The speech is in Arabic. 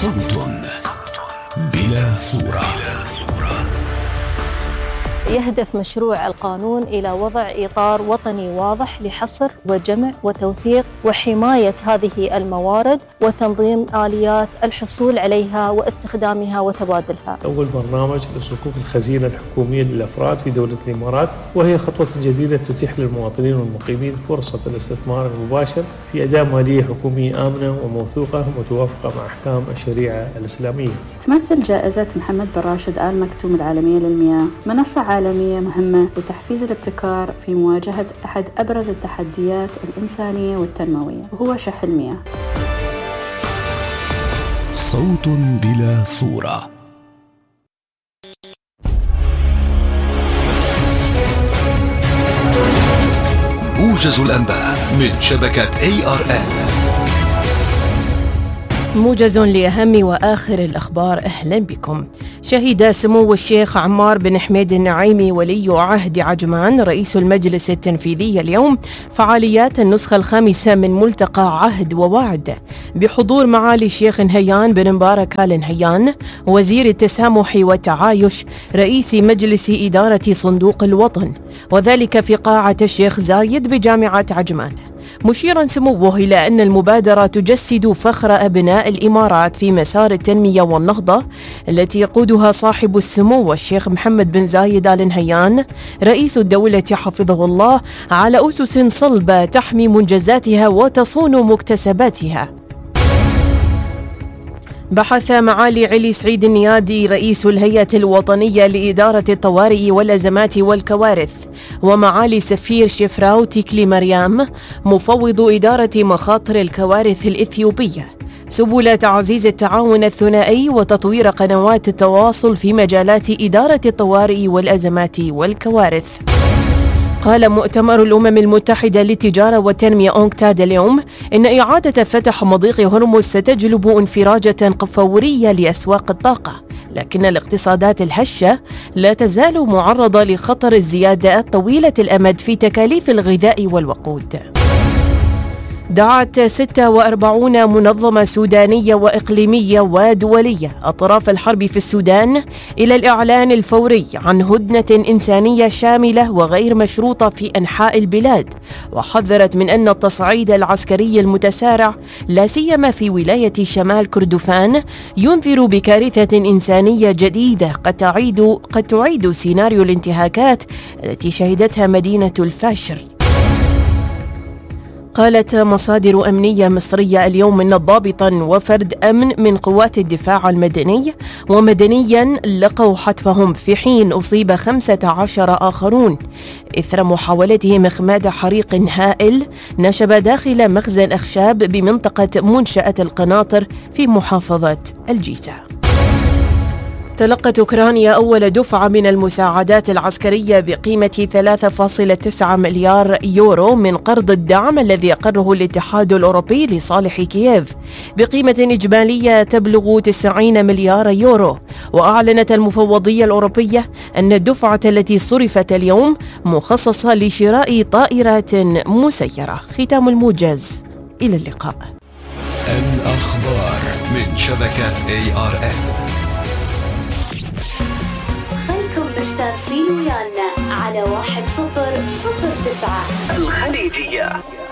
صوت بلا صورة. يهدف مشروع القانون إلى وضع إطار وطني واضح لحصر وجمع وتوثيق وحماية هذه الموارد وتنظيم آليات الحصول عليها واستخدامها وتبادلها. أول برنامج لصكوك الخزينة الحكومية للأفراد في دولة الإمارات، وهي خطوة جديدة تتيح للمواطنين والمقيمين فرصة الاستثمار المباشر في أداة مالية حكومية آمنة وموثوقة متوافقة مع أحكام الشريعة الإسلامية. تمثل جائزة محمد بن راشد آل مكتوم العالمية للمياه منصة عالمية مهمة لتحفيز الابتكار في مواجهة أحد أبرز التحديات الإنسانية والتنموية، وهو شح المياه. صوت بلا صورة. موجز الأنباء من شبكة ARN. موجز لأهم وآخر الأخبار. أهلا بكم. شهد سمو الشيخ عمار بن حميد النعيمي ولي عهد عجمان رئيس المجلس التنفيذي اليوم فعاليات النسخة الخامسة من ملتقى عهد ووعد بحضور معالي الشيخ نهيان بن مبارك آل نهيان وزير التسامح والتعايش رئيس مجلس إدارة صندوق الوطن، وذلك في قاعة الشيخ زايد بجامعة عجمان، مشيرا سموه إلى أن المبادرة تجسد فخر أبناء الإمارات في مسار التنمية والنهضة التي يقودها صاحب السمو الشيخ محمد بن زايد آل نهيان رئيس الدولة حفظه الله على أسس صلبة تحمي منجزاتها وتصون مكتسباتها. بحث معالي علي سعيد النيادي رئيس الهيئة الوطنية لإدارة الطوارئ والأزمات والكوارث ومعالي سفير شفراو تيكلي مريم مفوض إدارة مخاطر الكوارث الإثيوبية سبل تعزيز التعاون الثنائي وتطوير قنوات التواصل في مجالات إدارة الطوارئ والأزمات والكوارث. قال مؤتمر الأمم المتحدة للتجارة والتنمية أونكتاد اليوم إن إعادة فتح مضيق هرمز ستجلب انفراجة فورية لأسواق الطاقة، لكن الاقتصادات الهشة لا تزال معرضة لخطر الزيادة طويلة الأمد في تكاليف الغذاء والوقود. دعت 46 منظمة سودانية وإقليمية ودولية أطراف الحرب في السودان إلى الإعلان الفوري عن هدنة إنسانية شاملة وغير مشروطة في أنحاء البلاد، وحذرت من أن التصعيد العسكري المتسارع لا سيما في ولاية شمال كردفان ينذر بكارثة إنسانية جديدة قد تعيد سيناريو الانتهاكات التي شهدتها مدينة الفاشر. قالت مصادر أمنية مصرية اليوم أن ضابطا وفرد أمن من قوات الدفاع المدني ومدنيا لقوا حتفهم في حين أصيب 15 آخرون إثر محاولتهم إخماد حريق هائل نشب داخل مخزن أخشاب بمنطقة منشأة القناطر في محافظة الجيزة. تلقت أوكرانيا أول دفعة من المساعدات العسكرية بقيمة 3.9 مليار يورو من قرض الدعم الذي أقره الاتحاد الأوروبي لصالح كييف بقيمة إجمالية تبلغ 90 مليار يورو. وأعلنت المفوضية الأوروبية أن الدفعة التي صرفت اليوم مخصصة لشراء طائرات مسيرة. ختام الموجز، إلى اللقاء. الأخبار من شبكة ARN. مستانسين ويانا على 1009 الخليجية.